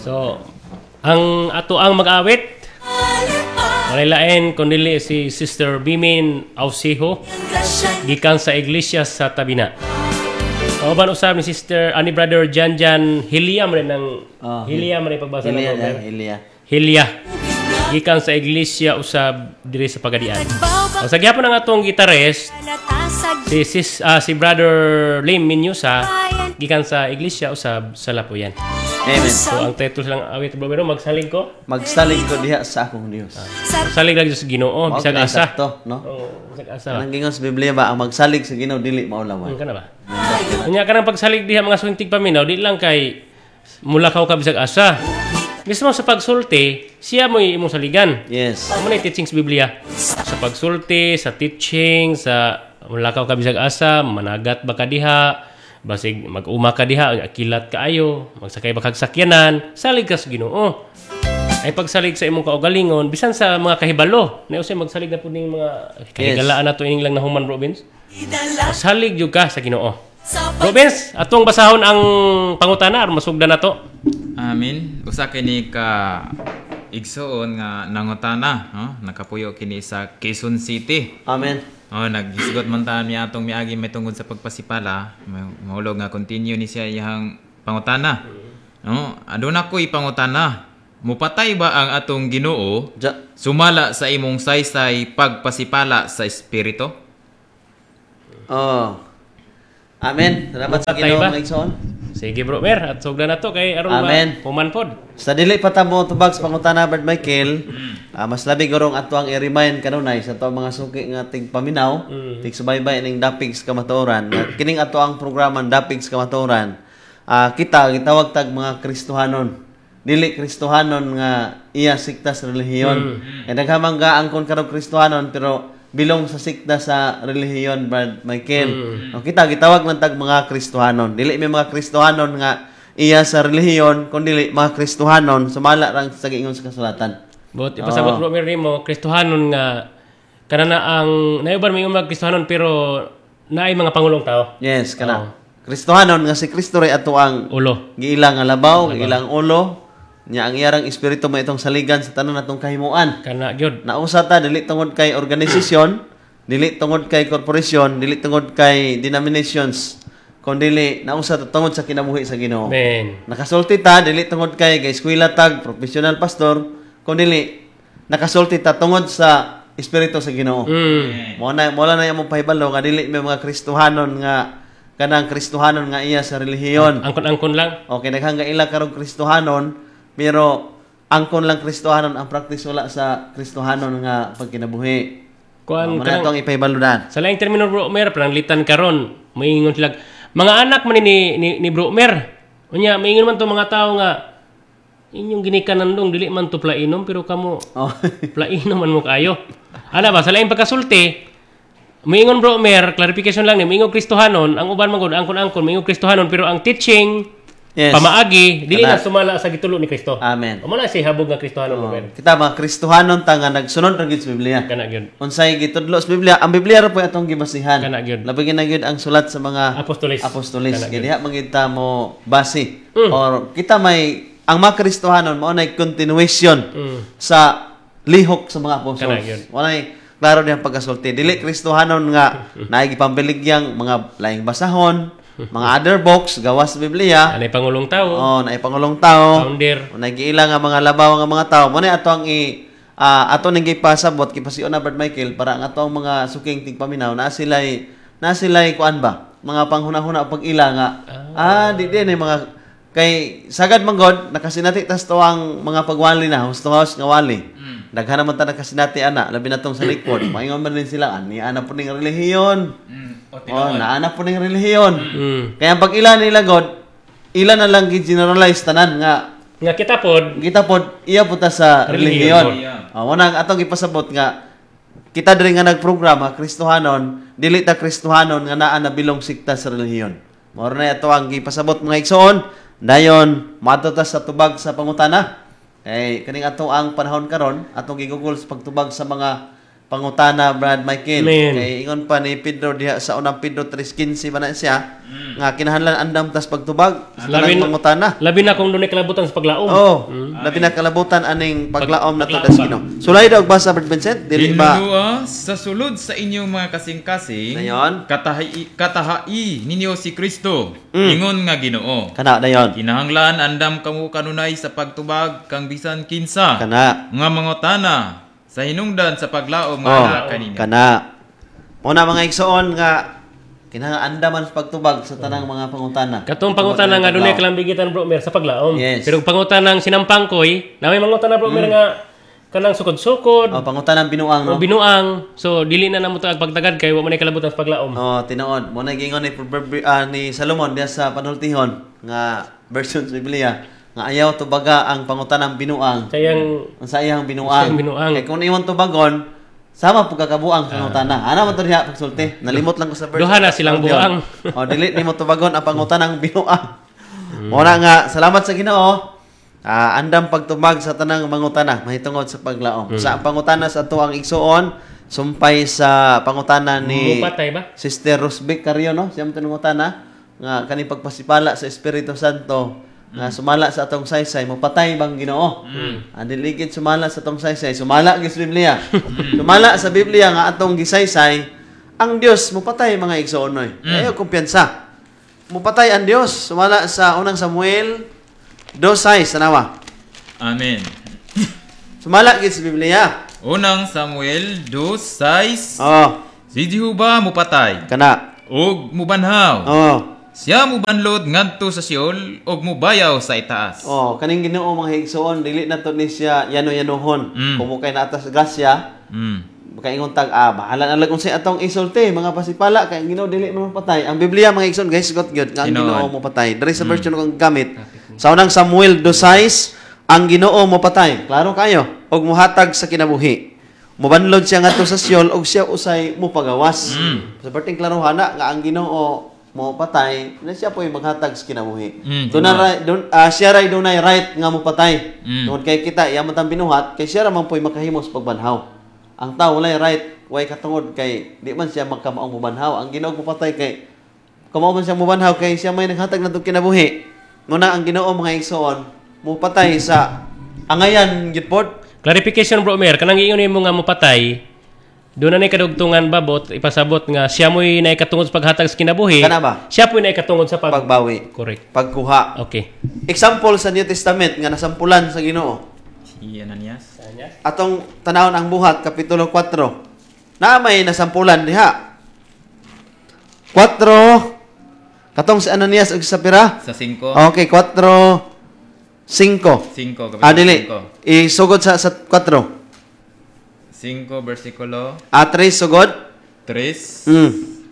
So, ang ato ang mag-awit, malailain kundili si Sister Bimin Ausiho, gikan sa iglesia sa Tabina. Kauban usab ni Sister ani Brother Janjan Hiliam rin ng Hiliam rin pagbasa ng Hilia. Gikan sa iglesia usab diri sa Pagadian. Ang sagyapon ang atong gitarist si Brother Lim Minyusa gikan sa iglesia usab sa Lapuyan. Amen. So ang title lang awit bro magsalig ko diha sa akong Dios. Magsalig lang sa Ginoo bisag asa. No? Bisag asa. Ang gingon sa Biblia ba ang magsalig sa Ginoo dili maulawan. Ano ka na ba? Unya ka nang pagsalig diha mga swintig paminaw di lang kay mulakaw ka bisag asa. Mismo sa pagsulti, siya mo imong saligan. Yes. Amo na teaching sa Biblia. Sa pagsulti, sa teaching, sa mulakaw ka bisag asa, managat ba ka diha, basig mag-uma ka diha, kilat kaayo, magsakay ba kag sakyanan, salig ka sa Ginoo. Ay pagsalig sa imong kaugalingon, bisan sa mga kahibalo, na usay magsalig na pud ning mga kahigalaan nato ining lang na human province. Salig jud ka sa Ginoo. Robens, atong basahon ang pangutana aron masugdan nato. Amen. Usa kini ka igsoon nga nangutana, nakapuyo kini sa Quezon City. Amen. Naghisgot man ta niya atong miagi may tungod sa pagpasipala. Mahulog nga continue ni siya iyang pangutana. Aduna ko ipangutana. Mupatay ba ang atong Ginoo sumala sa imong saysay pagpasipala sa espiritu? Amen. Salamat sa Ginoo mga igsoon. Sige bro Mer, at sugdan na to kay aron ba human pod. Sa dili pa ta mo tubag sa pangutana Brad Michael, mas labi gorong ato ang i-remind kanunay sa to mga suki nga tigpaminaw, tigsubaybay ning Dapig sa Kamatuoran. Kining ato ang programa Dapig sa Kamatuoran. Kita gitawag tag mga Kristohanon. Dili Kristohanon nga iya sikta sa relihiyon. Naghamang angkon karong Kristohanon pero bilong sa sikta sa relihiyon Brad Michael. Kita gitawag lang tag mga Kristohanon. Dili may mga Kristohanon nga iya sa relihiyon kundi mga Kristohanon sumala lang sa giingon sa kasulatan. But ipasabot bro Mer nimo Kristohanon nga kanana ang nayuban may mga Kristohanon pero naay mga pangulong tao. Yes, kana. Kristohanon nga si Kristo ray ato ang ulo. Giilang nga labaw, giilang ulo. Nya ang iyang espiritu mo itong saligan sa tanan natong kahimuan. Kana gyud. Nausa ta dili tungod kay organisasyon, dili tungod kay korporasyon, dili tungod kay denominations, kundi nausa ta tungod sa kinabuhi sa Ginoo. Amen. Nakasulti ta dili tungod kay eskwela tag professional pastor, kundi nakasulti ta tungod sa espiritu sa Ginoo. Mo na imong pahibalo nga dili may mga Kristohanon nga kanang Kristohanon nga iya sa relihiyon. Angkon-angkon lang. Okay, naghang ila karong Kristohanon pero angkon lang Kristohanon ang practice wala sa Kristohanon nga pagkinabuhi. Kuan man atong ipahibalodan. Sa laing termino bro Mer pananglitan karon, moingon sila mga anak man ni bro Mer. Unya moingon man to mga tao nga inyong ginikanan dong dili man to plainom pero kamo plainom man mo kayo. Ana ba sa laing pagkasulti moingon bro Mer, clarification lang ni moingon Kristohanon, ang uban man gud angkon-angkon moingon Kristohanon pero ang teaching pamaagi dili na sumala sa gitulo ni Kristo. Amen. Amo na si habog nga Kristohanon mo ben. Kita mga Kristohanon ta nga nagsunod ra gid sa Biblia. Kana gyud. Unsay gitudlo sa Biblia, ang Biblia ra po atong gibasihan. Kana gyud. Labi na gyud ang sulat sa mga apostoles. Kaya diha mangita mo base or kita may ang mga Kristohanon mao nay continuation sa lihok sa mga apostoles. Walay klaro diyang pagkasulti. Dili Kristohanon nga naigipambiligyang mga laing basahon, mga other books gawas sa Biblia. Anay pangulong tao. Naay pangulong tao. Founder. Nagiila nga mga labaw nga mga tao. Mo ni ato ang ato ning gipasabot kipasiyon na Brad Michael para ang ato ang mga suking tigpaminaw na sila'y kuan ba? Mga panghuna-huna pag-ila nga. Di din mga kay sagad manggod nakasinati tas to ang mga pagwali na house to house nga wali. Daghan naman ta nakasinati ana labi na tong sa likod. Maingon man din sila ani ana po ning relihiyon. Naana po ning relihiyon. Kaya pag ila nila god ila na lang gi-generalize tanan nga kita pod iya puta sa relihiyon. Muna atong ipasabot nga kita diri nga nagprograma Kristohanon dili ta Kristohanon nga naa na bilong sikta sa relihiyon. Mao na ato ang gipasabot mga igsoon. Dayon mato ta sa tubag sa pangutana. Kaning ato ang panahon karon atong gigugol sa pagtubag sa mga pangutana Brad Michael. Amen. Kay ingon pa ni Pedro diha sa unang Pedro 3:15 ba na siya nga kinahanglan andam tas pagtubag sa Labi- tanang pangutana. Labi na kung doon ay kalabutan sa paglaom. Oh, labi na kalabutan aning paglaom na to das Ginoo. Sulay daw basa Brad Vincent, dili ba? Hinunua sa sulod sa inyong mga kasing-kasing, Dayon. katahai ninyo si Kristo, ingon nga Ginoo. Kana dayon. Kinahanglan andam kamo kanunay sa pagtubag kang bisan kinsa Kana. nga mangutana sa hinungdan sa paglaom nga Oh, ana kanina. kana. Muna mga igsoon nga kinahanglan andaman sa pagtubag sa tanang mga pangutana. Katong pangutana nga doon ay kalambigitan bro mer sa paglaom. Yes. Pero pangutana ng sinampangkoy, na may mangutana bro mer nga kanang sukod-sukod Oh, pangutanang binuang o no. binuang. So dili na namo to ag pagtagad kay wa man ay kalabutan sa paglaom. Oh, tinuod. Mo na gingon ni ni Salomon diya sa panultihon nga version sa Biblia nga ayaw tubaga ang pangutanang binuang. Sayang Ang sa iyang Sa binuang. iyang binuang. Kay kung iwan tubagon, sama po kakabuang sa pangutana. Ana man to diha pagsulti. Nalimot lang ko sa verse. Duha na silang buang. O dili nimo tubagon ang pangutanang binuang. Muna nga salamat sa Ginoo. Andam pagtubag sa tanang mangutana mahitungod sa paglaom. Sa pangutana sa ato ang igsuon sumpay sa pangutana ni Mupatay ba? Sister Rosbeck Carrio, no? Siyang tinungutana nga kani pagpasipala sa Espiritu Santo nga sumala sa atong saysay mo patay bang Ginoo? Ang diligid sumala sa atong saysay, sumala gis Biblia. Sumala sa Biblia nga atong gisaysay ang Dios mo patay mga igsoonoy. Ayo kumpiyansa. Mo patay ang Dios sumala sa unang Samuel 2:6 tanawa. Amen. Sumala gis Biblia. Unang Samuel 2:6. Oh, Si Jehovah mupatay kana. ug mubanhaw. Oh. Siya mubanlod ngadto sa Siol ug mubayaw sa itaas. Oh, kaning Ginoo mga higsoon dili na to ni siya yano-yanuhon. Kung mo kay natas grasya, makaingon tag bahala na lang kung sa atong isulti mga pasipala kay ang Ginoo dili mo patay. Ang Biblia mga higsoon guys got gyud nga ang Tinuod. Ginoo mo patay. Diri sa version kong gamit. Sa unang Samuel 2:6, ang Ginoo mo patay. Klaro kayo og muhatag sa kinabuhi. Mubanlod siya ngadto sa Siol og siya usay mo pagawas. Sa perting klarohana nga ang Ginoo mo patay, na siya po yung maghatag sa kinabuhi. Siya ray dunay right nga mo patay. Tungod kay kita, iya man tang binuhat, kay siya ra man po yung makahimos pagbanhaw. Ang tao walay right, way katungod kay di man siya magkamaong mubanhaw. Ang Ginoo mo patay kay kamao man siya mubanhaw kay siya may naghatag na kinabuhi. Muna ang Ginoo mga igsoon, mo patay sa angayan gid pod. Clarification bro mer, kanang ingon nimo nga mupatay. Doon na ni kadugtungan babot ipasabot nga siya mo'y naikatungod sa paghatag sa kinabuhi. Kana ba? Siya po'y naikatungod sa Pagbawi, Correct. pagkuha. Okay. Example sa New Testament nga nasampulan sa Ginoo. Si Ananias. Atong tanawon ang buhat kapitulo 4. Na may nasampulan diha. 4 katong si Ananias ug Sapira. Sa 5. Okay, 4 5. 5 Dili. Isugod sa 4. 5 versikulo 3 sugod. 3. Mm.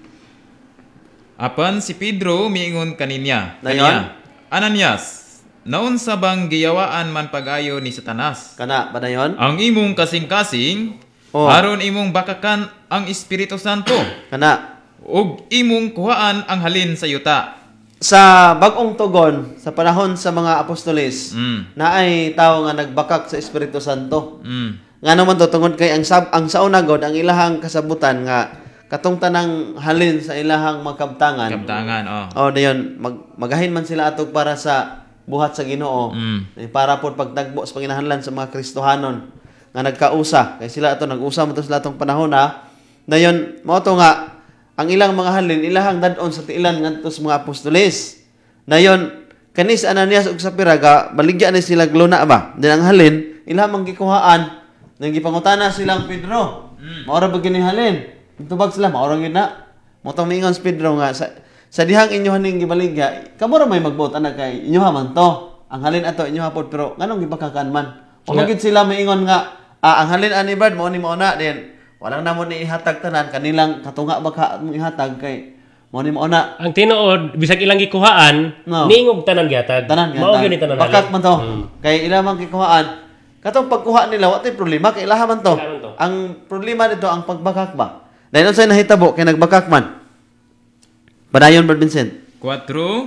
Apan si Pedro miingon kaniya. Dayon? Ananias, naon sa bang giyawaan man pag-ayo ni Satanas? Kana ba dayon? Ang imong kasing-kasing Oh. aron imong bakakan ang Espiritu Santo Kana. ug imong kuhaan ang halin sa yuta. Sa bag-ong tugon sa panahon sa mga apostoles, naay tao nga nagbakak sa Espiritu Santo. Nga naman to tungod kay ang sauna god ang ilahang kasabutan nga katong tanang halin sa ilahang magkabtangan. Kabtangan, oh. Oh, dayon magahin man sila atog para sa buhat sa Ginoo. Para pod pagtagbo sa panginahanglan sa mga Kristohanon nga nagkausa kay sila ato nag-usa mo to sila atong panahon ha. Dayon mao to nga ang ilang mga halin ilahang dadon sa tiilan ngadto sa mga apostoles. Dayon kanis Ananias ug Sapira ga baligya ni sila gluna ba. Den ang halin ilang manggikuhaan nang gipangutana silang Pedro. Mao ra ba gini halin? Tubag sila mao ra gyud na. Mo tong miingon si Pedro nga sa dihang inyo haning gibaligya, kamo ra may magbuot ana kay inyo man to. Ang halin ato inyo hapon pero nganong gipakakan man? O magid sila miingon nga ang halin ani Brad mo ni mao na din. Walang namon ni ihatag tanan kanilang katunga baka mo ihatag kay mo ni mao na. Ang tinuod bisag ilang gikuhaan, No. niingog tanan gihatag. Tanan Mao gyud ni tanan. bakat man to. Kay ila man gikuhaan. Katong pagkuha nila wa tay problema kay ilaha man to. Ilaha man to. Ang problema dito ang pagbakak ba. Dahil unsay nahitabo kay nagbakak man. Padayon Brad Vincent. 4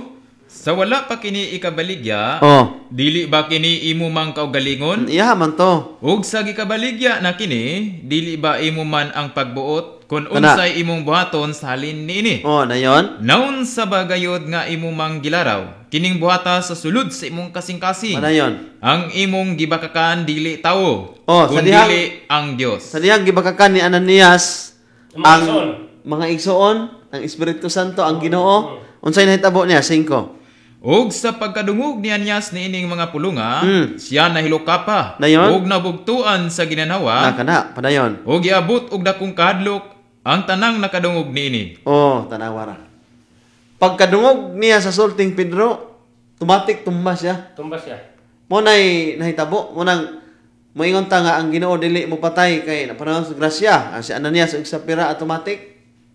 Sa wala pa kini ikabaligya, Oh, dili ba kini imo mang kaugalingon? iya man to. Ug sa gikabaligya na kini, dili ba imo man ang pagbuot kung Kana. unsay imong buhaton sa halin niini? Oh, dayon. Naun sa bagayod nga imo mang gilaraw, kining buhata sa sulod sa imong kasing-kasing. Dayon. Ang imong gibakakan dili tawo, Oh, sa kundi dihang- dili ang Dios. Sa diyang gibakakan ni Ananias Mga ang igsoon. mga igsoon, ang Espiritu Santo, ang Ginoo. Unsay nahitabo niya? 5. Ug sa pagkadungog ni Anyas niining mga pulunga, siya nahilokapa Dayon. ug nabugtuan sa ginanawa Kana, padayon. ug giabot og dakong kahadlok ang tanang nakadungog niini. Oh, tanawara. Pagkadungog niya sa sulting Pedro, tumatik tumbas siya. Tumbas siya. Mo nay nahitabo, mo nang moingon ta nga ang Ginoo dili mo patay kay napanahon sa grasya. Si Ananias ug Sapira automatic.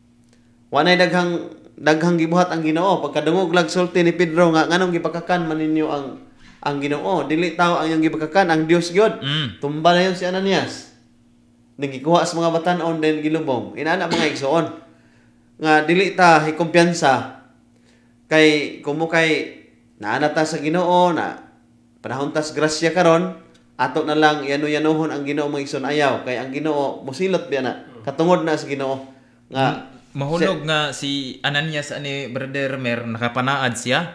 Wa nay daghang gibuhat ang Ginoo pagkadungog lag sulti ni Pedro nga nganong gipakakan man ninyo ang Ginoo. Dili tawo ang iyang gipakakan, ang Dios gyud. Tumba na yun si Ananias. Nagikuha sa mga batan-on din gilubong. Inaana mga igsoon. Nga dili ta hikumpiyansa kay kumukay naana ta sa Ginoo na panahon ta sa grasya karon ato na lang yano-yanuhon ang Ginoo mga igsoon ayaw kay ang Ginoo musilot biya na katungod na sa Ginoo nga Mahulog nga si Ananias ani Brother Mer nakapanaad siya.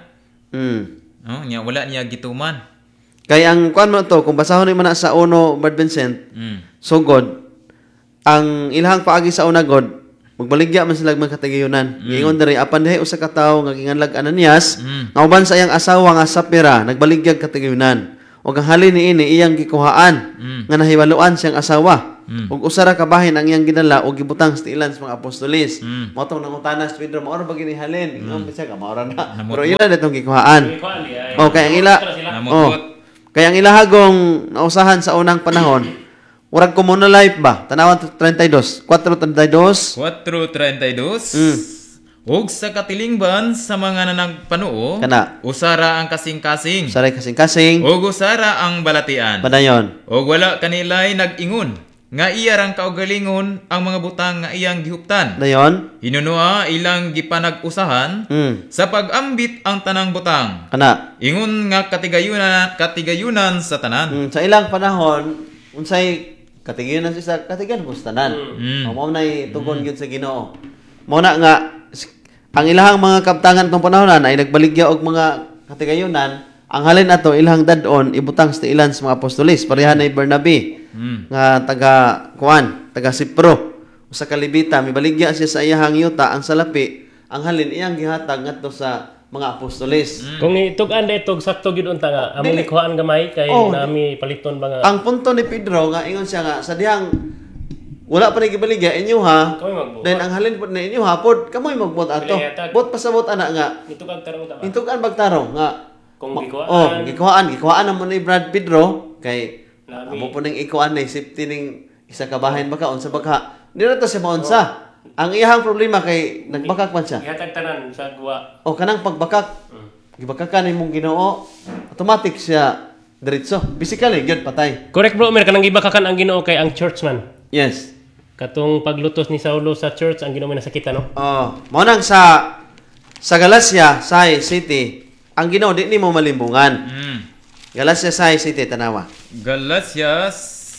Oh, nya wala niya gituman. Kay ang kuan mo to kung basahon ni man na sa uno Bad Vincent sugod ang ilahang paagi sa una god magbaligya man sila magkatagayunan. Ingon diri apan dihay usa ka tawo nga ginganlag Ananias nga uban sa iyang asawa nga Sapira nagbaligyag katagayunan. Ug ang halin niini iyang gikuhaan nga nahiwaluan siyang asawa. Ug usa ra ka bahin ang iyang ginala ug gibutang sa tiilan sa mga apostolis. Mo tong nangutana sa Pedro mao ra ba gini halin? Ingon siya ka mao ra na. Pero ila datong gikuhaan. Ikuan niya. Oh, kay ang ila Namukot. kaya ang ilahagong nausahan sa unang panahon, urag communal life ba? Tanawan 32, 4:32. 4:32. Ug sa katilingban sa mga nanagpanuo, Kana. usara ang kasing-kasing. Saray kasing-kasing. Ug usara ang balatian. Padayon. Ug wala kanilay nag-ingon nga iya rang kaugalingon ang mga butang nga iyang gihuptan. Dayon. Hinunua ilang gipanag-usahan sa pag-ambit ang tanang butang. Kana. Ingon nga katigayunan sa tanan. Sa ilang panahon, unsay katigayunan sa katigan kustanan. Mao nay tugon gyud sa Ginoo. Mao na nga ang ilahang mga kabtangan tong panahon ay nagbaligya og mga katigayunan. Ang halin ato ilahang dadon ibutang sa ilan sa mga apostolis pareha ni Bernabe nga taga Sipro usa ka Levita mibaligya siya sa iyahang yuta ang salapi ang halin iyang gihatag ngadto sa mga apostolis. Kung itugan na itog sakto gyud unta nga among likuhaan gamay kay Oh. nami paliton ba nga Ang punto ni Pedro nga ingon siya nga sa dihang wala pa ni gibaligya inyo ha. kami magbuhat. Then ang halin pod na inyo ha pod kamoy magbot ato. Pilihatag. Bot pasabot ana nga Itugan tarong ta ba? intugan bagtarong nga Kung Oh, gikuhaan naman ni Brad Pedro kay Nami. amo po ning ikuan ni safety ning isa ka bahin baka unsa baka. Dili to siya maunsa. Ang iyang problema kay nagbakak man siya. Ihatag tanan sa guwa. O kanang pagbakak. Gibakakan imong Ginoo, automatic siya diretso. Physically gyud patay. Correct bro, mer kanang gibakakan ang Ginoo kay ang church man. Yes. Katong paglutos ni Saulo sa church ang Ginoo may nasakitan no. Oh, mao nang sa Galacia, Sai City, ang Ginoo di nimo malimbungan. Galacia, Sai City, tanawa. Galatia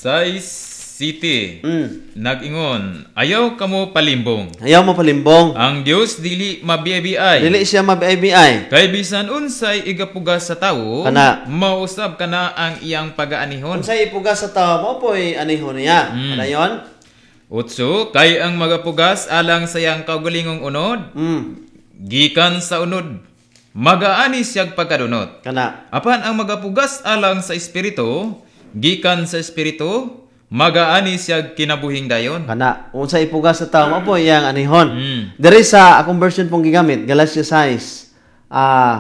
6 City. Nag-ingon, ayaw kamo palimbong. Ayaw mo palimbong. Ang Dios dili mabiay-biay. Dili siya mabiay-biay. Kay bisan unsay igapugas sa tawo, Kana. mausab kana ang iyang pag-aanihon. Unsay ipugas sa tawo mo po'y anihon niya. Padayon? Utso, kay ang magapugas alang sa iyang kaugalingong unod, gikan sa unod, magaani siyag pagkadunot. Kana. Apan ang magapugas alang sa espiritu, gikan sa espiritu, magaani siyag kinabuhing dayon. Kana. Unsay ipugas sa tawo mo po'y iyang anihon. Mm. Diri sa akong version pong gigamit, Galacia 6,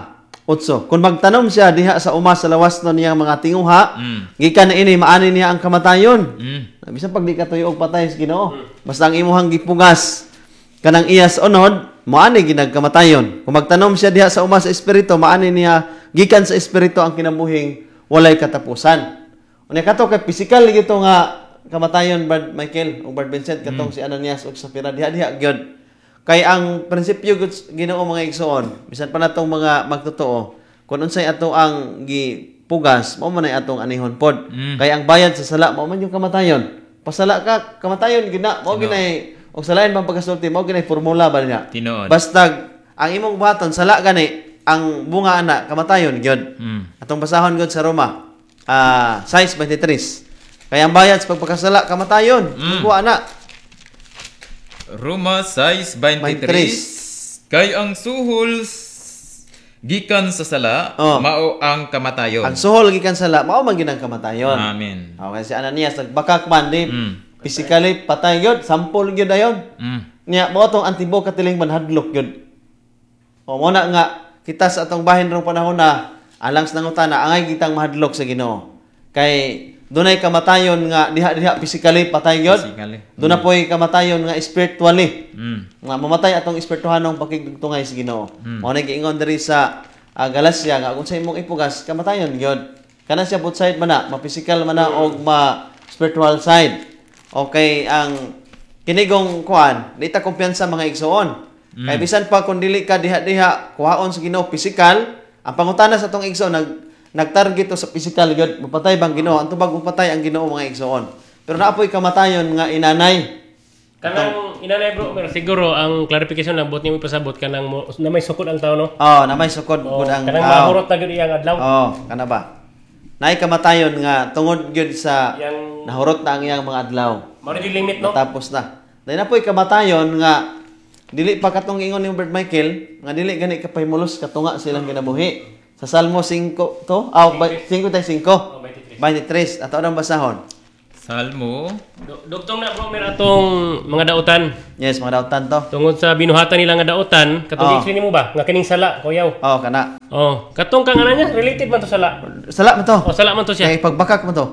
8. Kung magtanom siya diha sa umas sa lawas no niyang mga tinguha, gikan na ini maani niya ang kamatayon. Bisan pag di ka tuyo og patay sa Ginoo. Basta ang imuhang gipugas kanang iyas unod, maani ginagkamatayon. Kung magtanom siya diha sa umas sa espiritu, maani niya gikan sa espiritu ang kinabuhing walay katapusan. Unya kato kay physical gito nga kamatayon Brad Michael o Brad Vincent katong si Ananias ug Sapira diha gyud. Kay ang prinsipyo gud Ginoo mga igsoon, bisan pa natong mga magtotoo, kung unsay ato ang gipugas, mao man ay atong anihon pod. Kay ang bayad sa sala mao man yung kamatayon. Pasala ka, kamatayon gina, mao ginay og salain man pagkasulti, mao ginay formula ba niya. Tinuod. Basta ang imong buhaton sala gani, ang bunga ana kamatayon gyud. Atong basahon gyud sa Roma 6:23. Kaya ang bayad sa pagpakasala kamatayon. Kuha na. Roma 6:23. Kay ang suhol gikan sa sala, mao ang kamatayon. Ang suhol gikan sala mao man ginang kamatayon. Amen. Okay, si Ananias nagbakak man di physically patay gyud, sample gyud ayon. Niya mao tong antibo katiling manhadlok gyud. O mo na nga kita sa atong bahin rong panahon na alang sa nangutana angay kitang mahadlok sa Ginoo. Kay dunay kamatayon nga diha physically patay gyud. Duna poy kamatayon nga spiritually. Nga mamatay atong espirituhanong pakigtungtungay sa Ginoo. Mao na giingon diri sa Galacia nga kung sa imong ipugas kamatayon gyud. Kana siya both side man na, ma-physical man na og ma-spiritual side. Okay, ang kinigong kuan, di ta kumpiyansa mga igsoon. Kay bisan pa kung dili ka diha kuhaon sa Ginoo physical, ang pangutana sa atong igsoon nagtarget to sa physical gyud, mapatay bang Ginoo? Ang tubag mapatay ang Ginoo mga igsoon. Pero naapoy kamatayon nga inanay. Kanang inanay bro, pero siguro ang clarification lang bot niyo ipasabot kanang na may sukod ang tao no. Na may sukod gud ang kanang mahurot na gyud iyang adlaw. Kana ba? Naay kamatayon nga tungod gyud sa Yang nahurot na ang iyang mga adlaw. mao di limit no. Tapos na. Dahil napoy kamatayon nga dili pa katong ingon ni Robert Michael nga dili gani kapahimulos katunga silang kinabuhi. Sa Salmo 5 to, 5:5. 23. Ato ang basahon. Salmo. Dugtong na bro mer atong mga dautan. Yes, mga dautan to. Tungod sa binuhatan nila nga dautan, katong explain mo ba nga kining sala kuyaw. Kana. Katong kang ana niya related man to sala. Sala mo to. Sala man to siya. Kay pagbakak mo to.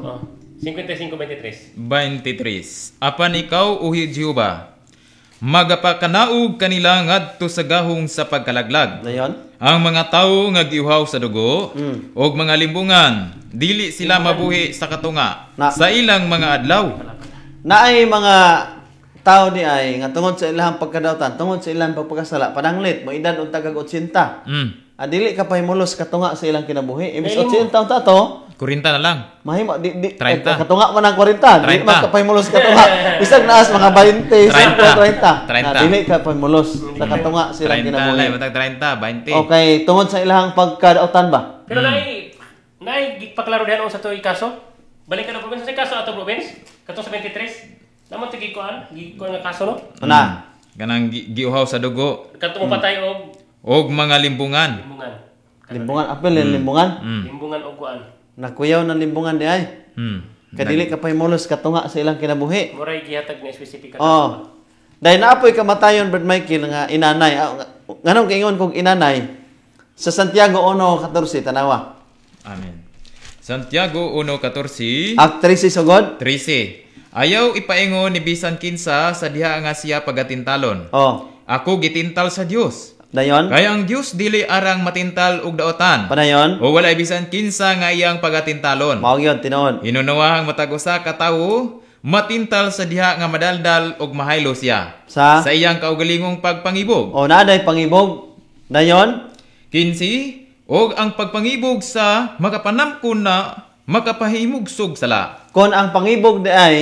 55:23. 23. Apan ikaw, uhi Jehova, magapakanaog kanila ngadto sa gahong sa pagkalaglag. Dayon. Ang mga tawo nga giuhaw sa dugo og mga limbungan, dili sila mabuhi sa katunga sa ilang mga adlaw. Naay mga tao di ay nga tungod sa ilang pagkadautan, tungod sa ilang pagpakasala, pananglit mo edad og tagag 80. Dili ka pahimulos katunga sa ilang kinabuhi. Imbis 80 taon ta to, 40 na lang. mahimo 30. katunga man ang 40. Dili man ka pahimulos katunga. Bisag naas mga 20, 30. 30. Dili ka pahimulos sa katunga sa ilang 30 kinabuhi. lang, matag 30, 20. Okay, tungod sa ilang pagkadautan ba? Pero naay gipaklaro dihan sa toy kaso. Balik ka na province sa kaso ato province. Katong sa 23. Namon tigi kuan nga kaso no. Ana. Kanang giuhaw sa dugo Katong patay og mga limbungan. Limbungan, apel limbungan. Limbungan og kuan. Nakuyaw ng limbungan di ay. Kadili ka pahimulos katunga sa ilang kinabuhi. Muray gihatag na specific Dahil naapoy kamatayon Brad Michael nga inanay. Nganong kaingon kong inanay sa Santiago 1:14 tanawa. Amen. Santiago 1:14. Actress sugod. 13. Ayaw ipaingon ni bisan kinsa sa diha nga siya pagatintalon. Ako gitintal sa Dios. Dayon. Kaya ang Dios dili arang matintal og daotan. Panayon. O wala bisan kinsa nga iyang pagatintalon. Mao gyud tinuod. Inunuwahang matag usa ka tawo matintal sa diha nga madaldal og mahaylo siya Sa iyang kaugalingong pagpangibog. naaday pangibog. Dayon. 15. Og ang pagpangibog sa makapanamkon na makapahimugsog sala. Kon ang pangibog di ay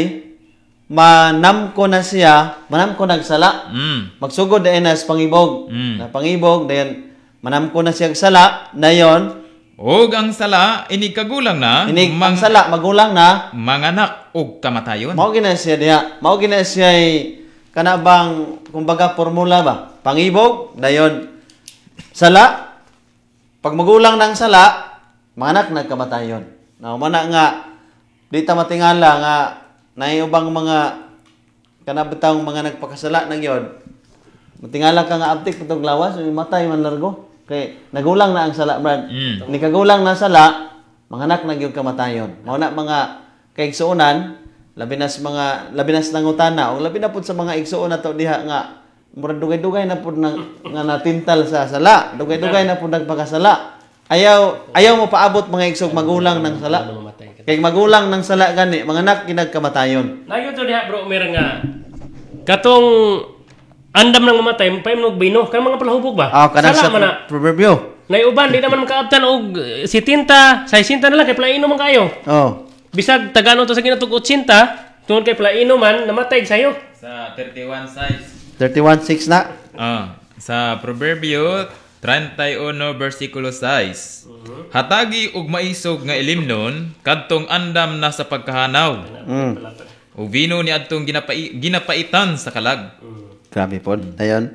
manamko na siya, manamko nagsala. Magsugod di na sa pangibog. Na pangibog dayon manamko na siya sala. Dayon. Og ang sala inikagulang na Ang sala magulang na manganak og kamatayon. mao gina siya diha. Mao gina siya kanabang kumbaga formula ba? Pangibog dayon sala. Pag magulang ng sala, manganak nagkamatayon. Now mana nga di ta matingala nga naayubang mga kanabitang mga nagpakasala na gyud. Matingala ka nga abtik putog lawas, matay man largo. Kay nagulang na ang sala, brad. Ni kagulang na sala, manganak na gyud kamatayon. Mao na mga kaigsuonan, labinas nangutana o labi na pud sa mga igsuon nato diha nga murag dugay-dugay na pud nga natintal sa sala, dugay-dugay na pud nagpakasala. Ayaw mo paabot mga igsog magulang ng sala. Kay magulang ng sala gani, manganak kinagkamatayon. Nayo to diha bro mer nga katong andam nang mamatay, paimnog bino, kan mga palahubog ba? Kanang Sala sa man na. proverbio. Naiuban, di naman makaabtan og 70, 60 na lang, kay plaino man kayo. Oh. Bisag tagano to sa ginatug 80, tungod kay plaino man, namatay sayo. Sa 31 size. 31:6 na. Sa Proverbio 31 versikulo 6. Hatagi og maisog nga ilimnon kadtong andam na sa pagkahanaw. Ug vino ni adtong ginapaitan sa kalag. Grabe po. Ayon.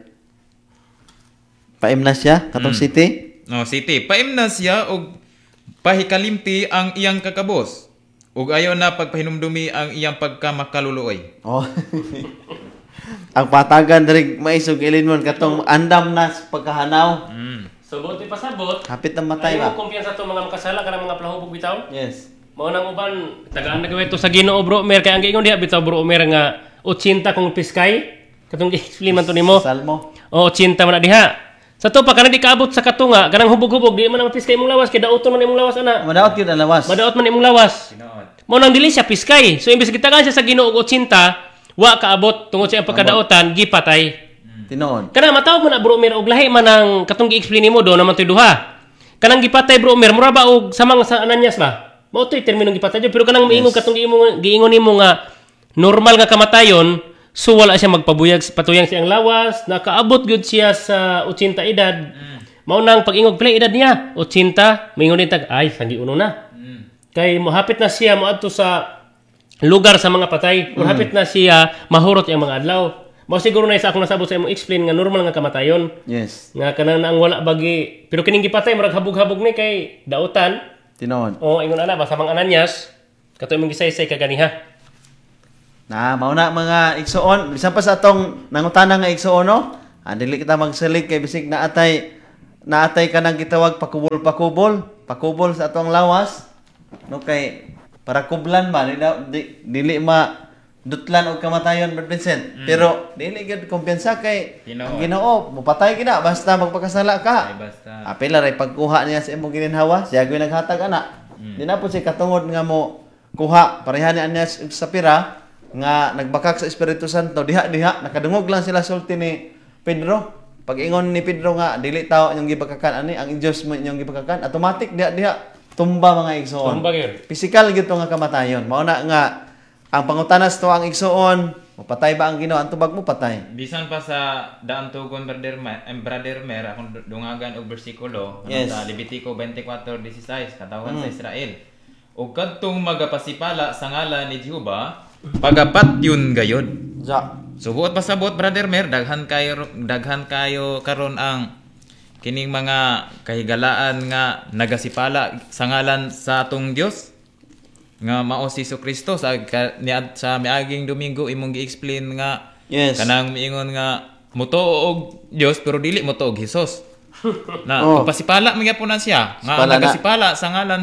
Paim na siya katong city. No, city. Paim na siya og pahikalimti ang iyang kakabos. Ug ayaw na pagpahinumdumi ang iyang pagkamakaluluoy. Oh. Ang patagan diri maisog ilinmon katong andam na sa pagkahanaw. So buti pasabot. Hapit na matay Ay ba? mo kumpiyansa to mga makasala kanang mga palahubog bitaw. Yes. Mao nang uban tagaan na gawin to sa Ginoo bro, mer kay ang giingon diha bitaw bro, mer nga 80 kung piskay. Katong gi-explain man to nimo. Salmo. O 80 man na diha. Sa to pa kanang di kaabot sa katunga, kanang hubog-hubog di man ang piskay imong lawas kay daoton man imong lawas ana. Madaot yun ang lawas. Madaot man imong lawas. Mao nang dili siya piskay. So imbes gitagan siya sa Ginoo og 80, wa kaabot tungod sa iyang pagkadaotan, gipatay. Tinood. Kanang matawag man na bro mer og lahi man ang katong gi-explain nimo do naman toy duha. Kanang gipatay bro mer mura ba og samang sa Ananias ba? Mao toy terminong gipatay pero kanang miingon katong giingon nimo nga normal nga kamatayon, so wala siya magpabuyag patuyang siyang lawas, nakaabot gyud siya sa 80 edad. Mao nang pag-ingog pila edad niya 80, miingon din tag ay sangi uno na. Kay mohapit na siya moadto sa lugar sa mga patay. Mohapit na siya mahurot ang mga adlaw. Mao siguro na isa akong nasabot sa imong explain nga normal nga kamatayon. Yes. Nga kanang ang wala bagi pero kining gipatay murag habog-habog ni kay daotan. Tinood. O ingon ana ba sa mga Ananias kato imong gisaysay kaganiha. Mao na mga igsoon, bisan pa sa atong nangutana nga igsoon no. Dili kita magsalig kay bisig naatay ka nang gitawag pakubol sa atong lawas. No kay para kublan ba dili ma dutlan og kamatayon Brad Vincent. Pero dili gid kumpiyansa kay ang Ginoo mopatay gina basta magpakasala ka. Ay basta. Apila ray pagkuha niya sa imong gininhawa, siya gyud naghatag ana. Di na po siya katungod nga mo kuha pareha niya sa pira nga nagbakak sa Espiritu Santo diha nakadungog lang sila sulti ni Pedro. Pag ingon ni Pedro nga dili tao inyong gibakakan ani ang Dios mo inyong gibakakan, automatic diha tumba mga igsoon. Tumba gyud. Physical gyud to nga kamatayon. Mao na nga ang pangutanas to ang igsoon, mapatay ba ang Ginoo? Ang tubag mo patay. Bisan pa sa daan tugon brother Mer akong dungagan og bersikulo Yes. sa Levitico 24:16 katawhan sa Israel. Ug kadtong magapasipala sa ngalan ni Jehova, pagapatyon gayod. Ja. Subuot pasabot brother Mer daghan kayo karon ang kining mga kahigalaan nga nagasipala sa ngalan sa atong Dios nga mao si Kristo sa miaging Domingo imong gi-explain nga Yes. kanang miingon nga mutuo og Dios pero dili mutuo og Hesus. Na Oh. pasipala man gyapon na siya nga Sipala na. nagasipala sa ngalan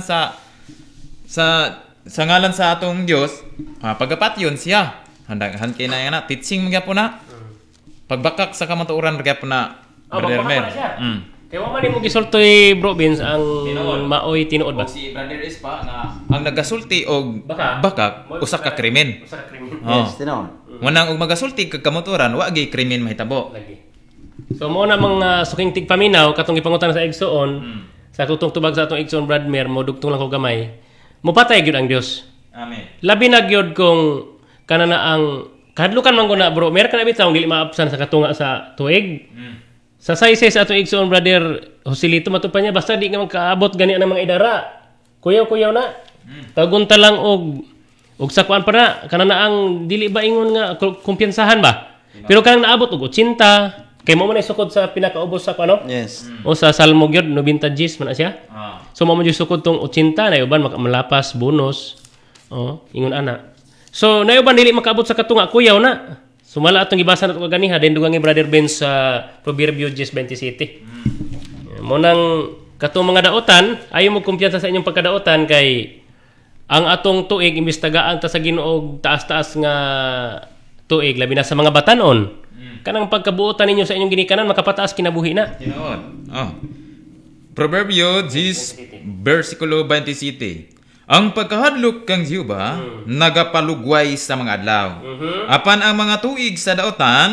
sa ngalan sa atong Dios, pagapatyon siya. Handaghan kay na teaching man gyapon na. Pagbakak sa kamatuoran gyapon na brother Bakbaka Mer. na siya. Kaya wa man nimo gisultoy bro Vince ang Tinuod. maoy tinuod ba? Og si brother Ispa nga ang nagasulti og Baka. bakak usa ka krimen. Usa ka krimen. Oh. Yes, tinood. Wanang og magasulti kag kamotoran wa gyud krimen mahitabo. Lagi. So mo na mga suking tigpaminaw katong ipangutan sa igsoon sa tutong tubag sa atong igsoon Brad Mer mo dugtong lang ko gamay. Mopatay gyud ang Dios. Amen. Labi na gyud kung kanana ang kadlukan man ko na bro, mer kana bitaw dili maabsan sa katunga sa tuig. Sa saysay sa atong igsoon brother Joselito matupan niya basta di nga magkaabot gani ang mga idara. Kuyaw-kuyaw na. Tagunta lang og sakuan pa na kanana ang dili ba ingon nga kumpiyansahan ba. Pero kanang naabot og 80 kay mo man isukod sa pinakaubos sa ano? Yes. O sa Salmo gyud 90 Gs man na siya. So mo man jud sukod tong 80 na uban malapas bonus. Ingon ana. So nayuban dili makaabot sa katunga kuyaw na. Sumala atong gibasa nato kaganiha den dugang ni Brother Ben sa Proverbio 10:27. Mo nang katong mga daotan, ayo mo kumpiyansa sa inyong pagkadaotan kay ang atong tuig imbis tagaan ta sa Ginoo taas-taas nga tuig labi na sa mga batanon. Kanang pagkabuotan ninyo sa inyong ginikanan makapataas kinabuhi na. Tinuod. Proverbio 10 versikulo 27. Ang pagkahadlok kang Jehova nagapalugway sa mga adlaw. Apan ang mga tuig sa daotan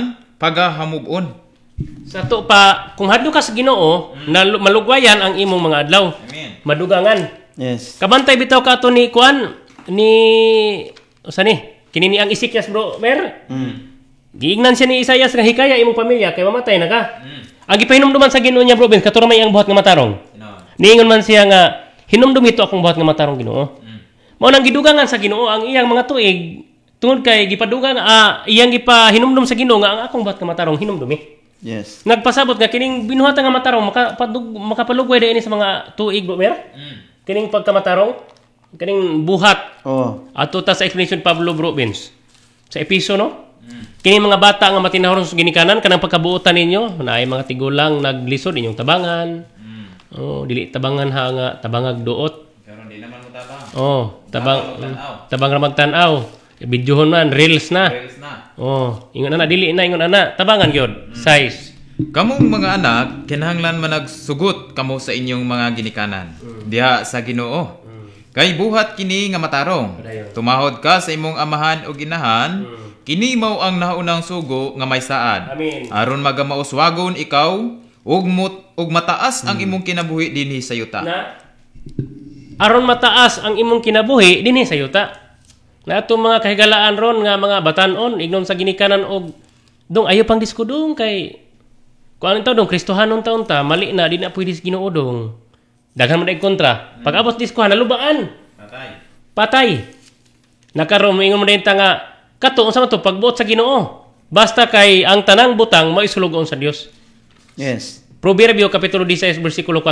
pagahamubon. Sa to pa, kung hadlo ka sa Ginoo, na malugwayan ang imong mga adlaw. Amen. Madugangan. Yes. Kabantay bitaw ka ato ni Kuan ni usa ni kini ni ang Ezekias bro mer. Giingnan siya ni Isaias nga hikaya imong pamilya kay mamatay na ka. Ang gipahinumduman sa Ginoo niya bro ben katura may ang buhat nga matarong. Niingon man siya nga hinumdum ito akong buhat nga matarong Ginoo. Mao nang gidugangan sa Ginoo ang iyang mga tuig tungod kay gipadugang iyang gipahinumdum sa Ginoo nga ang akong buhat nga matarong hinumdumi. Yes. Nagpasabot nga kining binuhat nga matarong makapalugway dinhi sa mga tuig bro mer. Kining pagkamatarong, kining buhat. Oh. Ato ta sa explanation Pablo Bro Benz. Sa episo no? Kining mga bata nga matinahon sa ginikanan kanang pagkabuotan ninyo, naay mga tigulang naglisod inyong tabangan. Oh, dili tabangan ha nga tabangag duot. Pero di naman mo tabang. Oh, tabang ra magtan-aw. Videohon man reels na. Reels na. Oh, ingon ana dili na ingon ana, tabangan gyud. Size. Kamong mga anak, kinahanglan man nagsugot kamo sa inyong mga ginikanan. Diha sa Ginoo. Kay buhat kini nga matarong. Tumahod ka sa imong amahan o ginahan, kini mao ang naunang sugo nga may saad. Amen. Aron magamauswagon ikaw ug mataas ang imong kinabuhi dinhi sa yuta. Na aron mataas ang imong kinabuhi dinhi sa yuta. Na ato mga kahigalaan ron nga mga batan-on ignon sa ginikanan og dong ayo pang diskudong kay kung anong dong Kristohanon taon ta mali na di na pwede sa Ginoo dong. Daghan man ay kontra. Pag abot diskuhan nalubaan. Patay. Nakaroon moingon mo din ta nga kato unsa man to pagbuot sa Ginoo. Basta kay ang tanang butang maisulugon sa Dios. Yes. Proverbio kapitulo 16 bersikulo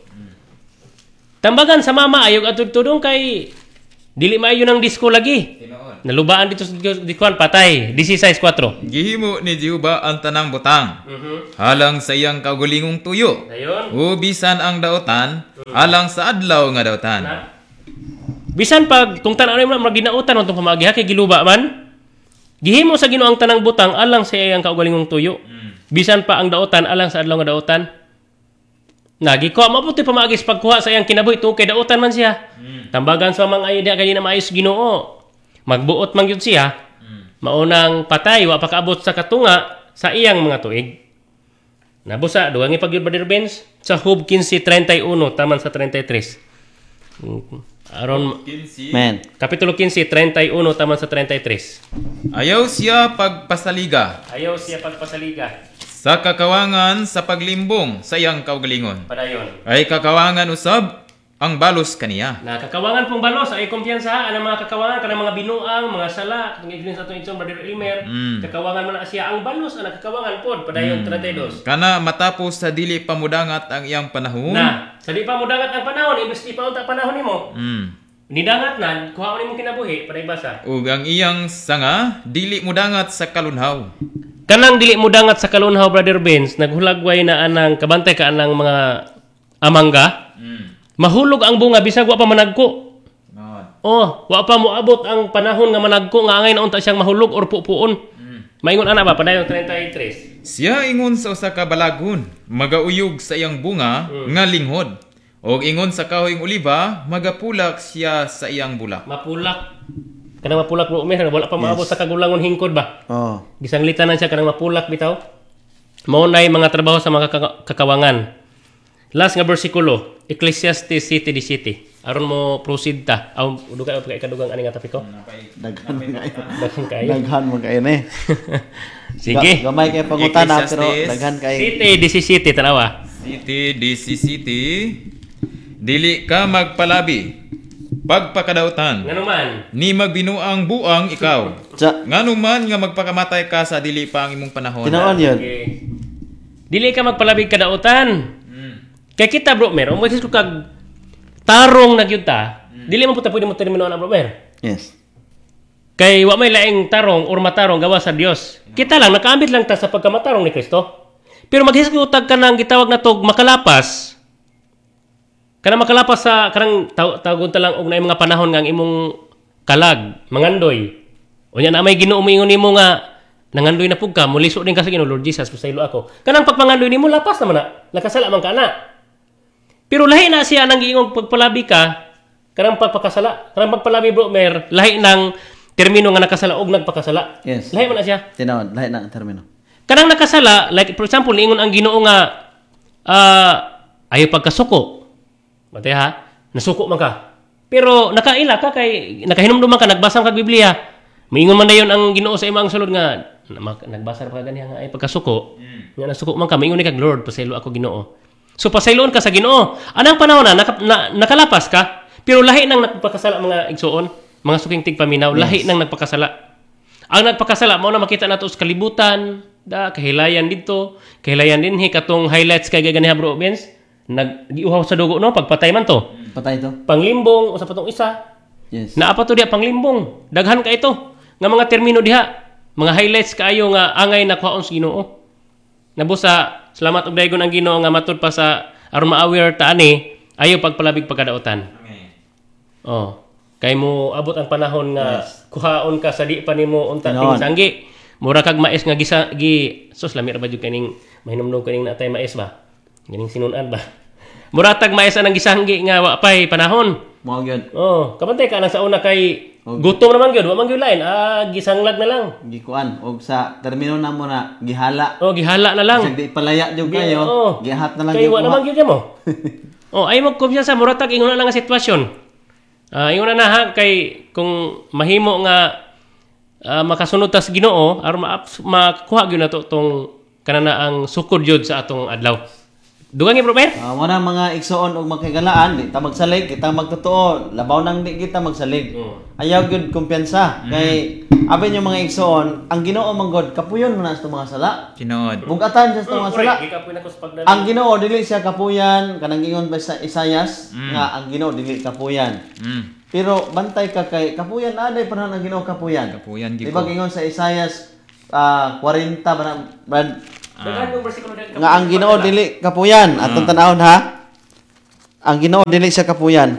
4. Tambagan sa mama ayog adto tudong kay dili maayo ng disko lagi. Nalubaan dito sa diskuhan patay. 16:4. Gihimo ni Jehova ang tanang butang. Halang sa iyang kaugalingong tuyo. Dayon. O bisan ang daotan, alang sa adlaw nga daotan. Bisan pag kung tan-aw mo magdinautan untong pamaagi kay giluba man. Gihimo sa Ginoo ang tanang butang alang sa iyang kaugalingong tuyo. Bisan pa ang daotan alang sa adlaw nga daotan. Nagiko mabuti pamaagi sa pagkuha sa iyang kinabuhi tungod kay daotan man siya. Tambagan sa mga ayuda kay na maayos Ginoo. Magbuot man yun siya, maunang patay, wa pakaabot sa katunga sa iyang mga tuig. Nabusa, duwangi pag yun, Brother Benz, sa Hub 15:31, taman sa 33. Aron, Man. Kapitulo 15, 31, taman sa 33. Ayaw siya pagpasaliga Ayaw siya pagpasaliga. sa kakawangan sa paglimbong sa iyang kaugalingon. Padayon. Ay kakawangan usab ang balos kaniya. Na kakawangan pong balos ay kumpiyansa ang mga kakawangan kanang mga binuang, mga sala, kung ignin sa itong Brother Elmer, kakawangan man na siya ang balos ang kakawangan pod padayon 32. Kana matapos sa dili pamudangat ang iyang panahon. Na, sa di pa mo dangat ang panahon, imbes di pa unta panahon nimo. Nidangat na, kuha mo nimo kinabuhi para ibasa. Ug ang iyang sanga dili mudangat sa kalunhaw. Kanang dili mo dangat sa kalunhaw, Brother Benz, naghulagway na anang kabantay ka anang mga amangga. Mahulog ang bunga bisag wa pa managko. Oh, wa pa moabot ang panahon nga managko nga angay na unta siyang mahulog or pupuon. Maingon ana ba padayon 33. Siya ingon sa usa ka balagon, magauyog sa iyang bunga nga linghod. Og ingon sa kahoyng oliba, magapulak siya sa iyang bulak. Mapulak. Kanang mapulak mo umer wala pa maabot sa kagulangon hingkod ba? Oh. Gisanglitan na siya kanang mapulak bitaw. Mao nay mga trabaho sa mga kakawangan. Last nga bersikulo, Ecclesiastes 7:17. Aron mo proceed ta. Aw duga pa kay kadugang ani nga topiko. Daghan kayo. Daghan kayo. Daghan mo kayo ni. Sige. Gamay kay pangutana pero Ecclesiastes daghan kayo. 7:17 tanawa. City, dili ka magpalabi. Pagpakadautan, Ngano man? ni magbinuang buang ikaw. Sa Nganuman nga magpakamatay ka sa dili pa ang imong panahon. tinaon yun. Okay. Dili ka magpalabig kadautan. Kay kita bro mer, mo ko kag tarong na gyud ta. Dili man puta pwede mo termino na bro mer. Yes. Kay wa may laing tarong or matarong gawa sa Dios. Kita lang nakaambit lang ta sa pagkamatarong ni Kristo. Pero maghisgutag ka nang gitawag na tog makalapas. Kanang makalapas sa kanang tawagon ta lang og naay mga panahon nga ang imong kalag, mangandoy. Unya na may Ginoo moingon nimo nga nangandoy na pug ka, muliso din ka sa Ginoo, Lord Jesus, pasaylo ako. Kanang pagpangandoy nimo lapas naman na. Nakasala man ka na. Pero lahi na siya nang giingong pagpalabi ka, kanang pagpakasala. Kanang pagpalabi bro mer, lahi nang termino nga nakasala og nagpakasala. Yes. Lahi man na siya. Tinaon, lahi na ang termino. Kanang nakasala, like for example, ingon ang Ginoo nga ayaw pagkasuko. Mate ha? Nasuko man ka. Pero nakaila ka kay nakahinumduman ka, nagbasa ka Biblia. Miingon man dayon ang Ginoo sa imong sulod nga nagbasa pa ganiha nga ay pagkasuko. Nga nasuko man ka, miingon ni kag Lord, pasaylo ako Ginoo. So pasayloon ka sa Ginoo. Anang panahon na nakalapas ka, pero lahi nang nagpakasala mga igsoon, mga suking tigpaminaw, lahi nang nagpakasala. Ang nagpakasala mao na makita nato sa kalibutan, kahilayan dito, kahilayan dinhi katong highlights kay ganiha bro Benz. Nagiuhaw sa dugo no pagpatay man to. Patay to. Panglimbong usa pa tong isa. Yes. Naa pa to diha panglimbong. Daghan ka ito nga mga termino diha. Mga highlights kaayo nga angay nakuhaon sa Ginoo. Nabusa salamat og dayon ang Ginoo nga matud pa sa aron ma-aware ta ani ayo pagpalabig pagkadaotan. Amen. Oh. Kay mo abot ang panahon nga kuhaon ka sa di pa nimo unta Tinuod. ting sanggi. Mura kag mais nga sus lami ra ba jud kaning mahinumdum kaning natay mais ba? Ganing sinunan ba? Mura tag mais anang gisanggi nga wa pay panahon. Mao gyud. Oh, kabantay ka na sa una kay gutom naman gyud, wa man gyud lain. Gisanglag na lang. Gikuan og sa termino na mo na gihala. Oh, gihala na lang. Kasi di palaya jud kayo. Oo. Gihat na lang Kay gyud wa kuha. naman gyud mo. Oh, ay mo kumpiyansa mura tag ingon na lang nga sitwasyon. Ingon na ha kay kung mahimo nga makasunod ta sa Ginoo aron makuha gyud nato tong kanana ang sukod jud sa atong adlaw. Dugang bro Mer? Mo na mga igsoon og makigalaan, di ta magsalig, kita magtotoo, labaw nang di kita magsalig. Ayaw gyud kumpiyansa kay abin yung mga igsoon, ang Ginoo manggod kapuyon man sa mga sala. Tinuod. Bugatan sa mga sala. Gikapoy na ko sa pagdala. Ang Ginoo dili siya kapuyan, kanang ingon ba sa Isayas nga ang Ginoo dili kapuyan. Pero bantay ka kay kapuyan aday panahon ang Ginoo kapuyan. Kapuyan Di gid ba ko. ingon sa Isayas 40 Brad, Dagan yung bersikulo din. nga ang Ginoo dili kapuyan. Atong tanawon ha. Ang Ginoo dili siya kapuyan.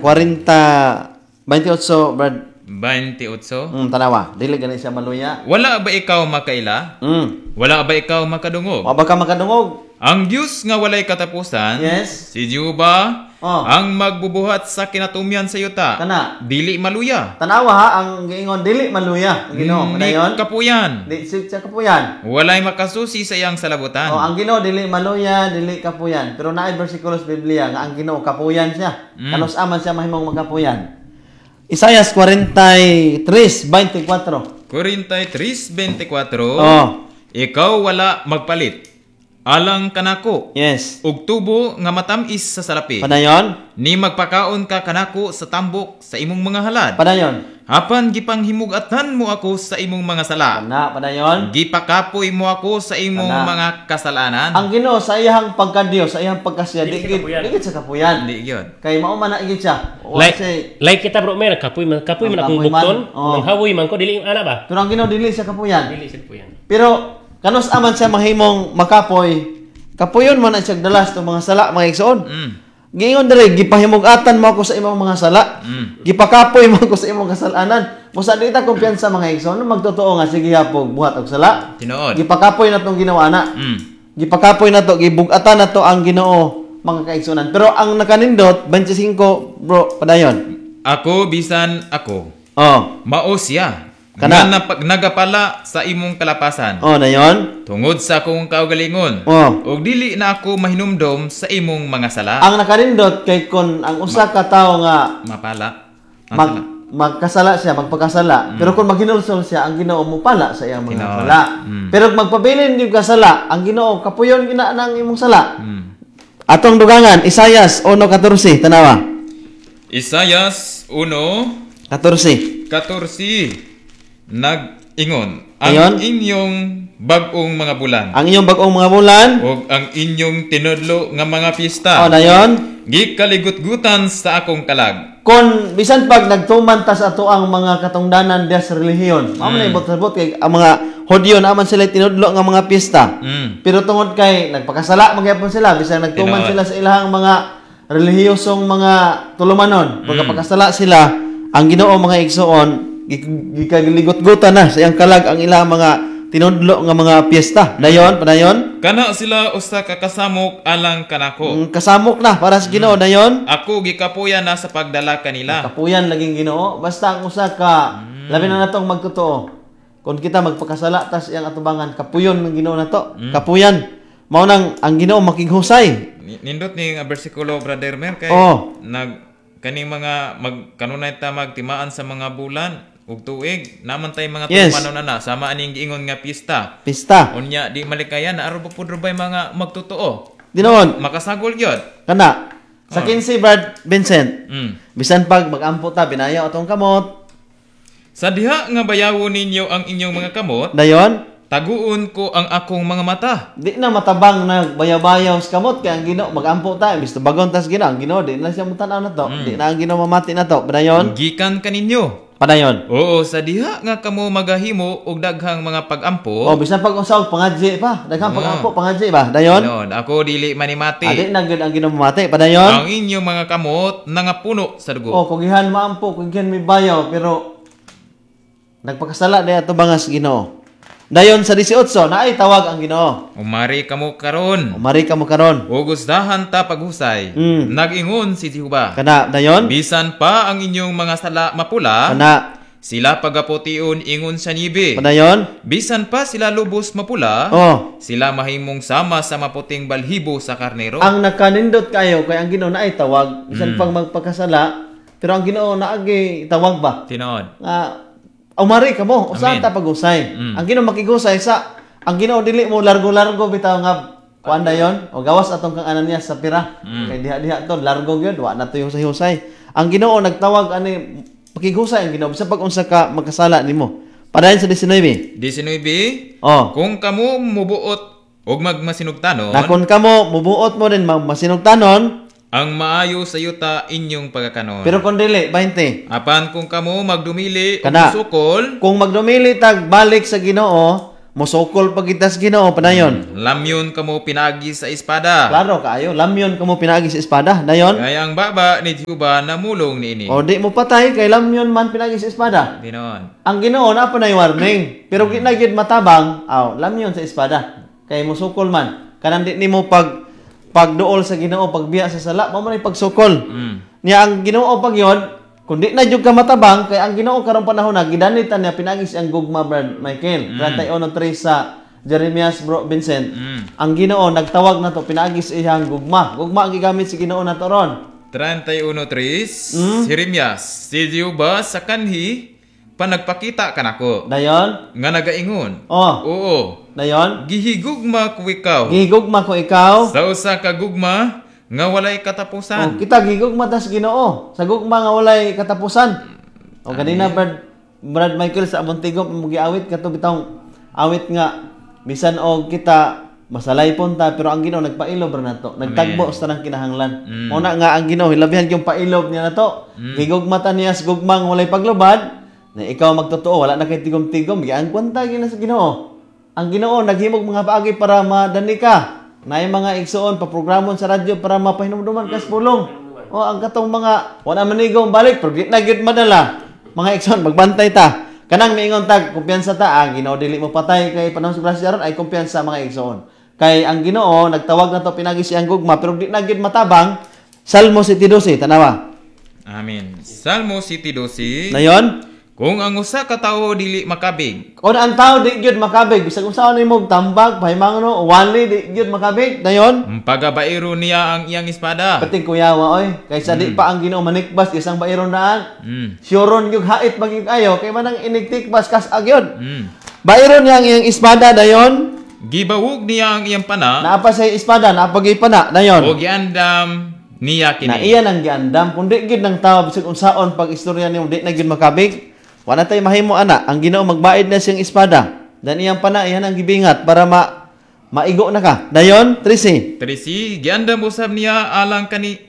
28 Brad. 28. Tanawa. Dili gani siya maluya. Wala ba ikaw makaila? Wala ba ikaw makadungog? Wa ba ka makadungog? Ang Diyos nga walay katapusan, Yes. si Jehova, Oh. ang magbubuhat sa kinatumyan sa yuta, Kana. dili maluya. Tanawa ha, ang giingon dili maluya. Ang Ginoo, Ni dayon. kapuyan. Di siya kapuyan. Walay makasusi sa iyang salabutan. Oh, ang Ginoo dili maluya, dili kapuyan. Pero naay bersikulo sa Biblia nga ang Ginoo kapuyan siya. Kanos aman siya mahimong magapuyan. Isayas 43:24. 43:24. Oh. Ikaw wala magpalit. Alang kanako. Yes. Ug tubo nga matamis sa salapi. Padayon? Ni magpakaon ka kanako sa tambok sa imong mga halad. Padayon. Apan gipanghimugatan mo ako sa imong mga sala. Padayon. Gipakapoy mo ako sa imong Ana. mga kasalanan. Ang Ginoo sa iyang pagkadios, sa iyang pagkasya, Dili di siya kapuyan. gid sa kapuyan. Hindi gyud. Kay mao man na igid siya. Wa say, Like kita bro Mer, kapoy man akong Kapoy man. bukton. Oh. Nang hawoy man ko dili ana ba? pero ang Ginoo dili siya kapuyan. Dili sid po yan. Pero kanos aman siya mahimong makapoy. Kapuyon man ang siya dalas tong mga sala, mga igsoon. Giingon diri, gipahimugatan mo ako sa imong mga sala. Gipakapoy mo ako sa imong kasalanan. Musa di ta kumpiyansa mga igsoon, magtotoo nga sige hapog buhat og sala. Tinuod. Gipakapoy na tong ginawa na. Gipakapoy na to, gibugatan na to ang Ginoo mga kaigsunan. Pero ang nakanindot 25 bro padayon. Ako bisan ako. Oh. Mao siya. Kana. Nga nagapala sa imong kalapasan. Oh, dayon. Tungod sa akong kaugalingon. Oh. Ug dili na ako mahinumdom sa imong mga sala. Ang nakanindot kay kun ang usa ka tawo nga Mapala. Ang sala. magkasala siya, magpakasala. Pero kung maghinulsol siya, ang Ginoo mo pala sa iyang mga Tinuod. sala. Pero kung magpabilin yung kasala, ang Ginoo kapuyon gina nang imong sala. Atong dugangan, Isayas 1:14, tanawa. Isayas 1:14 14. nag-ingon Ayon. ang inyong bag-ong mga bulan Ang inyong bag-ong mga bulan, o ang inyong tinudlo nga mga pista oh dayon. gikaligut-gutan sa akong kalag. Kung bisan pag nagtuman ta sa ato ang mga katungdanan diya sa relihiyon, mao man ibot-ibot kay ang mga Hodyo naman sila tinudlo nga mga piyesta. Pero tungod kay nagpakasala magyapon sila bisan nagtuman sila sa ilahang mga relihiyosong mga tulumanon. Pagkapakasala sila, ang Ginoo mga igsoon gikaligot-gutan na sa iyang kalag ang ilang mga tinudlo nga mga piyesta. Dayon, padayon. Kana sila usa ka kasamok alang kanako. Kasamok na para sa Ginoo dayon. Ako gikapuyan na sa pagdala kanila. Kapuyan laging Ginoo basta ang usa ka labi na natong magtotoo. kung kita magpakasala tas iyang atubangan kapuyon ng Ginoo nato. Kapuyan. Mao nang ang Ginoo makighusay. Nindot ni nga bersikulo Brother Mer kay Oh. kaning mga kanunay ta magtimaan sa mga bulan ug tuig naman tay mga Yes. tumanon na sama aning giingon nga pista. Pista. Unya di malikayan na aro pa pud bay mga magtotoo. Dinoon. Makasagol gyud. Kana. Sa 15 Brad Vincent. Bisan pag magampo ta binaya atong kamot. Sa diha nga bayawon ninyo ang inyong mga kamot, Dayon, taguon ko ang akong mga mata. di na matabang na bayaw-bayaw sa kamot kaya ang Ginoo magampo ta imbis na bagon tas Ginoo ang Ginoo di na siya mutanaw na to. Di na ang Ginoo mamati na to. Padayon. Gikan kaninyo. Padayon. Oo, sa diha nga kamo magahimo og daghang mga pagampo. Oh, bisan pag usaw pangadji pa. Daghang pag-ampo pangadji ba? Dayon. Noon, ako dili manimati. Adi na gud ang Ginoo mamati. Padayon. Ang inyong mga kamot nangapuno sa dugo. Oh, kung ihan maampo, kung ihan may bayaw pero nagpakasala di ato bangas Ginoo. Dayon sa 18 na ay tawag ang Ginoo. Umari kamo karon. Umari ka mo karon. O gustahan ta paghusay. Nag-ingon si Jehovah. Kana dayon. Bisan pa ang inyong mga sala mapula, Kana sila pagapution ingon sa nibe. padayon. Bisan pa sila lubos mapula, Oh, sila mahimong sama sa maputing balhibo sa karnero. ang nakanindot kayo kay ang Ginoo na ay tawag bisan pang magpakasala pero ang Ginoo naagi tawag ba? Tinood. Nga umari ka mo usahan ta pag-usay. Ang Ginoo makigusay sa ang Ginoo dili mo largo-largo bitaw nga kuan dayon o gawas atong kang Ananias sa pira. Kay diha to largo gyud wa na to yung husay. Ang Ginoo nagtawag ani pakigusay ang Ginoo bisan pag unsa ka magkasala nimo. Padayon sa 19. 19. Oh. Kung kamo mubuot og magmasinugtanon, Na kun kamo mubuot mo din masinugtanon ang maayo sa yuta inyong pagkakanon. pero kung dili 20. Apan kung kamo magdumili o Kana. musukol, Kung magdumili tag balik sa Ginoo, mosukol pag kita sa Ginoo padayon. lamyon kamo pinagi sa espada. Klaro kaayo, lamyon kamo pinagi sa espada, dayon. Kaya ang baba ni Jehovah namulong niini. O di mo patay kay lamyon man pinagi sa espada. Tinood. Ang Ginoo na pa nay warning, pero di na gid matabang, lamyon sa espada. Kay mosukol man. Kanang di nimo pagduol sa Ginoo pagbiya sa sala, mo man ay pagsukol. Niya ang Ginoo pag yon, kung di na jud ka matabang kay ang Ginoo karong panahon na gidanitan niya pinagi siyang gugma Brad Michael. 31:3 sa Jeremias Bro Vincent. Ang Ginoo nagtawag na to pinagi sa iyang gugma. Gugma ang gigamit si Ginoo nato ron. 31:3 Jeremias, si Jehovah sa kanhi panagpakita kanako Dayon. nga nagaingon. Oh, Oo, dayon. gihigugma ko ikaw Gigugma ko ikaw. sa usa ka gugma nga walay Oh, katapusan. kita gigugma tas Ginoo. Sa gugma nga walay katapusan. O kanina Brad Michael sa Abontigo mugiawit kato bitong awit nga bisan og kita masalay punta pero ang Ginoo nagpailob ra nato. Nagtagbo sa tanang kinahanglan. Una nga ang Ginoo hilabihan yung pailob niya nato. Gigugmata niya sa gugmang walay paglubad. Na ikaw magtotoo wala na kay tigom-tigom giang kwanta gina sa Ginoo. Ang Ginoo naghimog mga paagi para madani ka. Naay mga igsuon pa programon sa radyo para mapahinumduman ka sa pulong. O ang katong mga wala manigong balik pero di na gyud madala. Mga igsoon magbantay ta. Kanang miingon tag kumpiyansa ta ang Ginoo dili mo patay kay panahon sa grasya ron ay kumpiyansa mga igsoon. Kay ang Ginoo nagtawag na to pinagi siyang gugma pero di na gyud matabang. Salmo 7:12 tanawa. Amen. Salmo 7:12. Dayon. Kung ang usa ka tawo dili makabig, Kung ang tao di gyud makabig bisag unsa nimo tambag pahimangon wali di gyud makabig dayon. pagabairo niya ang iyang espada. Pating kuyawa oy kaysa di pa ang Ginoo manikbas isang bairon daan. Suron gyud hait magig ayo kay manang inigtikbas kas agyod. Bairon niya ang iyang espada dayon. Gibawog niya ang iyang pana Naa pa sa espada naa pagay pana o dayon. giandam niya Na kini. iya nang giandam kun di gyud ng tao bisag unsaon pag istorya nimo di na gyud makabig. Wala tay mahimo ana ang Ginoo magbaid na siyang espada. Dan iyang pana iyan ang gibingat para maigo na ka. Dayon 13. Trisi, giandam usab niya alang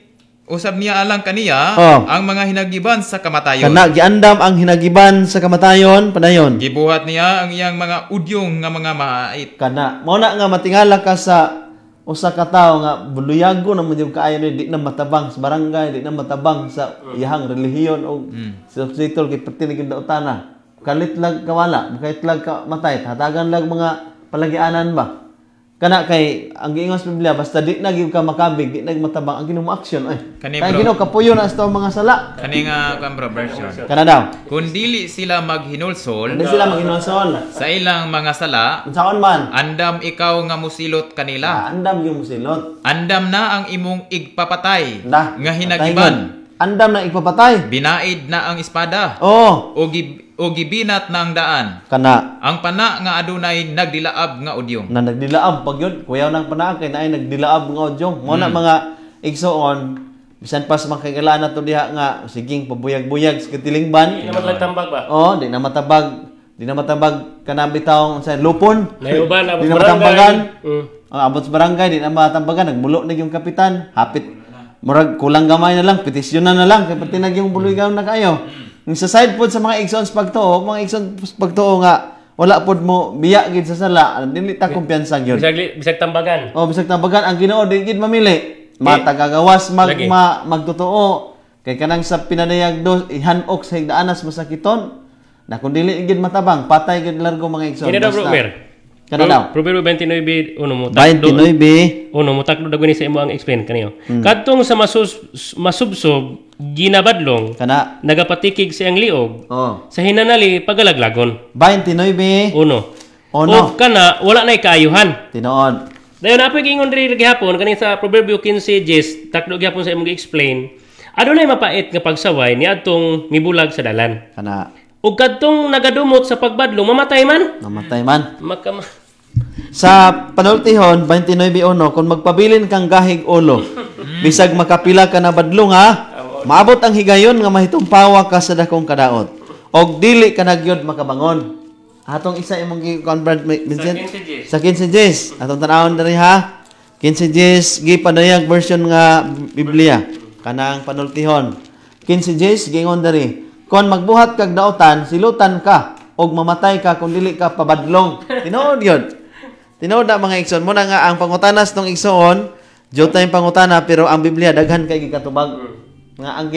kaniya Oh. ang mga hinagiban sa kamatayon. Kana giandam ang hinagiban sa kamatayon padayon. Gibuhat niya ang iyang mga udyong nga mga maait. Kana mao na nga matingala ka sa usa ka tawo nga buluyago na mo kaayo ni di na matabang sa barangay, di na matabang sa iyang relihiyon o sa hospital kay perti ni utana. Kalit lag kawala, makait lag ka matay, hatagan lag mga palagianan ba. kana kay ang giingon sa Biblia basta di na gyud ka makabig, di na matabang ang Ginoo mo action ay. Kani, Kay bro. Ginoo kapuyo na sa mga sala. Kani nga kan bro version. Kana daw. Kung dili sila maghinulsol Hindi sila mag-inonsol. sa ilang mga sala, Unsaon man? andam ikaw nga musilot kanila. Andam yung musilot. Andam na ang imong igpapatay Da. nga hinagiban. Andam na ipapatay. Binaid na ang espada Oh, o gibinat na ang daan. kana Ang pana nga adunay nagdilaab nga udyong. na nagdilaab pag yun, kuyaw ng panaa kay naay nagdilaab nga odyong. Mo na mga igsoon, bisan pa sa makagalaan na to diha nga siging pabuyag-buyag sa katilingban. Hindi naman lang tambag ba? Oh, di na matabag kanang bitawng sa lupon. Naiuban, abot Di na barangay. matambagan. Mm. Abot sa barangay, di na matambagan, nagmulo na yung kapitan. Hapit murag kulang gamay na lang, petisyonan na lang kay pati yung buligaw na kayo. Yung sa side pod sa mga igsoon sa pagtuo, mga igsoon sa pagtuo nga wala pod mo biya gid sa sala, dili ta kumpiyansa gyud. Bisag tambagan. O bisag tambagan ang Ginoo di gid mamili. Matagagawas Lagi. magtotoo. Kay kanang sa pinadayag dos ihanok sa higdaanas masakiton. Na kung dili gid matabang, patay gid largo mga igsoon. Kini daw Basta- Robert. Kana daw. Proverbio 29 uno mo takdo. 29 Uno mo takdo daw ni sa imo ang explain kaniyo. Kadtong sa masubsob ginabadlong kana. nagapatikig sa iyang liog Oh. sa hinanali pagalaglagon. 29 Uno. Uno. O kana wala nay kaayuhan. Tinuod. Dayon apoy gingon diri gihapon kani sa Proverbio 15:10 takdo gihapon sa imong gi-explain. Adunay mapait nga pagsaway niadtong mibulag sa dalan. Kana Ug kadtong nagadumot sa pagbadlong mamatay man. namatay man. Sa Panultihon 29:1 kung magpabilin kang gahig ulo bisag makapila ka na badlong ha maabot ang higayon nga mahitumpawa ka sa dakong kadaot og dili ka nagyod makabangon atong isa imong gi-convert sa 15 Gs atong tan-awon diri ha 15 Gs gipadayag version nga Biblia kanang Panultihon 15 Gs gingon diri kon magbuhat kag daotan silutan ka og mamatay ka kung dili ka pabadlong tinuod yun. Tinuod na mga igsoon mo na nga ang pangutanas ng igsoon, jud tayong pangutana pero ang Biblia daghan kay gikatubag. Nga ang